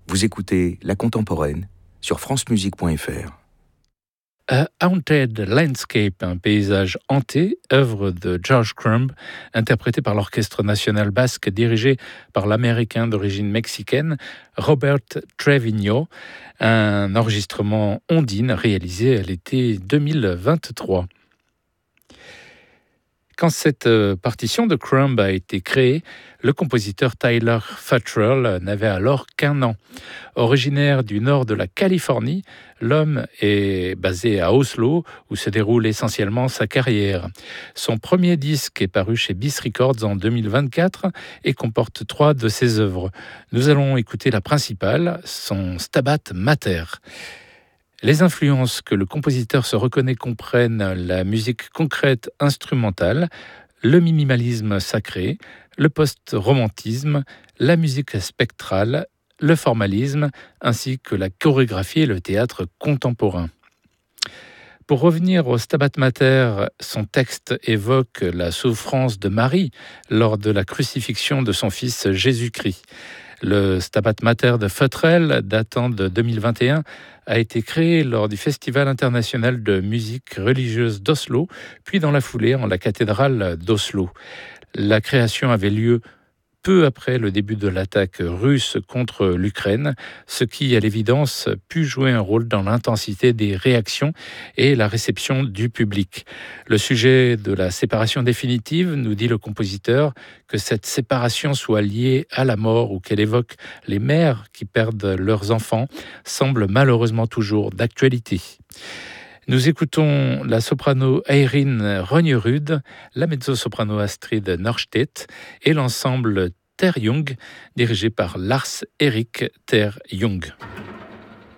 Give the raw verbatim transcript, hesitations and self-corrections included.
Vous écoutez La Contemporaine sur france musique point f r. A Haunted Landscape, un paysage hanté, œuvre de George Crumb, interprété par l'Orchestre national basque dirigé par l'Américain d'origine mexicaine Robert Trevino, un enregistrement Ondine réalisé à l'été deux mille vingt-trois. Quand cette partition de Crumb a été créée, le compositeur Tyler Futrell n'avait alors qu'un an. Originaire du nord de la Californie, l'homme est basé à Oslo, où se déroule essentiellement sa carrière. Son premier disque est paru chez Bis Records en deux mille vingt-quatre et comporte trois de ses œuvres. Nous allons écouter la principale, son Stabat Mater. Les influences que le compositeur se reconnaît comprennent la musique concrète instrumentale, le minimalisme sacré, le post-romantisme, la musique spectrale, le formalisme, ainsi que la chorégraphie et le théâtre contemporain. Pour revenir au Stabat Mater, son texte évoque la souffrance de Marie lors de la crucifixion de son fils Jésus-Christ. Le Stabat Mater de Futrell, datant de deux mille vingt et un, a été créé lors du Festival international de musique religieuse d'Oslo, puis dans la foulée en la cathédrale d'Oslo. La création avait lieu peu après le début de l'attaque russe contre l'Ukraine, ce qui, à l'évidence, put jouer un rôle dans l'intensité des réactions et la réception du public. Le sujet de la séparation définitive, nous dit le compositeur, que cette séparation soit liée à la mort ou qu'elle évoque les mères qui perdent leurs enfants, semble malheureusement toujours d'actualité. Nous écoutons la soprano Eirin Rognerud, la mezzo-soprano Astrid Norstedt et l'ensemble Ter Jung, dirigé par Lars Erik Ter Jung.